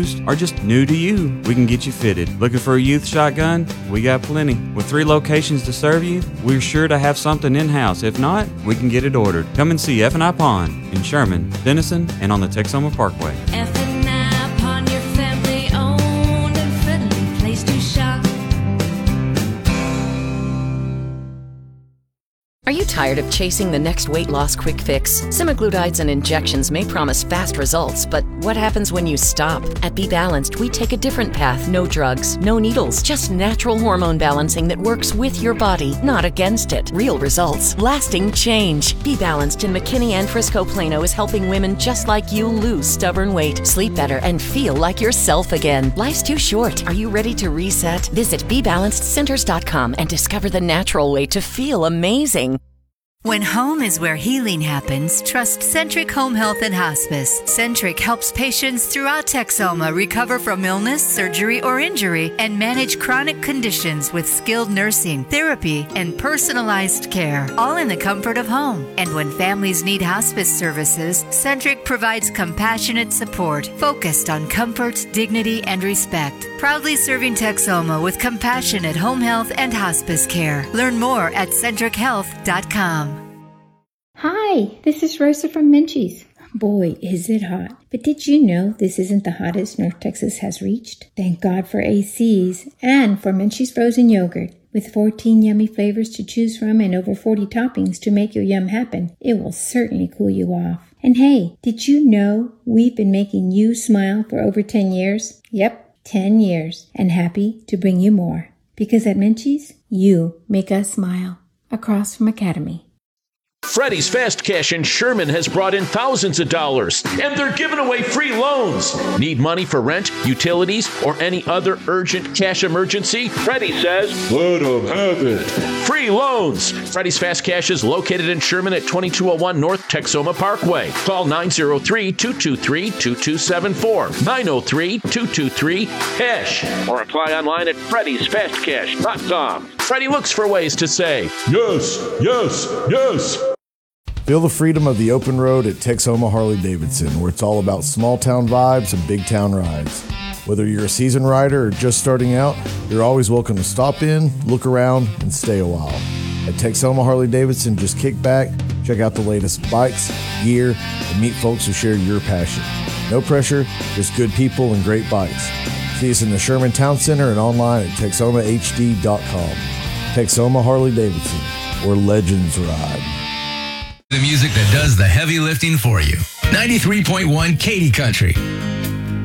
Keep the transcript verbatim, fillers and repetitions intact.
are just new to you, we can get you fitted. Looking for a youth shotgun? We got plenty. With three locations to serve you, we're sure to have something in-house. If not, we can get it ordered. Come and see F and I Pond in Sherman, Denison, and on the Texoma Parkway. F and I Pond, your family-owned and friendly place to shop. Are you tired of chasing the next weight loss quick fix? Semaglutides and injections may promise fast results, but what happens when you stop? At Be Balanced, we take a different path. No drugs, no needles, just natural hormone balancing that works with your body, not against it. Real results, lasting change. Be Balanced in McKinney and Frisco Plano is helping women just like you lose stubborn weight, sleep better, and feel like yourself again. Life's too short. Are you ready to reset? Visit be balanced centers dot com and discover the natural way to feel amazing. When home is where healing happens, trust Centric Home Health and Hospice. Centric helps patients throughout Texoma recover from illness, surgery, or injury and manage chronic conditions with skilled nursing, therapy, and personalized care, all in the comfort of home. And when families need hospice services, Centric provides compassionate support focused on comfort, dignity, and respect. Proudly serving Texoma with compassionate home health and hospice care. Learn more at centric health dot com. Hi, this is Rosa from Menchie's. Boy, is it hot. But did you know this isn't the hottest North Texas has reached? Thank God for A Cs and for Menchie's frozen yogurt. With fourteen yummy flavors to choose from and over forty toppings to make your yum happen, it will certainly cool you off. And hey, did you know we've been making you smile for over ten years? Yep, ten years. And happy to bring you more. Because at Menchie's, you make us smile. Across from Academy. Freddy's Fast Cash in Sherman has brought in thousands of dollars, and they're giving away free loans. Need money for rent, utilities, or any other urgent cash emergency? Freddy says, let them have it. Free loans. Freddy's Fast Cash is located in Sherman at twenty-two oh one North Texoma Parkway. Call nine oh three, two two three, two two seven four, nine oh three, two two three, cash, or apply online at freddys fast cash dot com. Freddy looks for ways to say, yes, yes, yes. Feel the freedom of the open road at Texoma Harley-Davidson, where it's all about small-town vibes and big-town rides. Whether you're a seasoned rider or just starting out, you're always welcome to stop in, look around, and stay a while. At Texoma Harley-Davidson, just kick back, check out the latest bikes, gear, and meet folks who share your passion. No pressure, just good people and great bikes. See us in the Sherman Town Center and online at texoma h d dot com. Texoma Harley-Davidson, where legends ride. The music that does the heavy lifting for you. ninety-three point one Katy Country.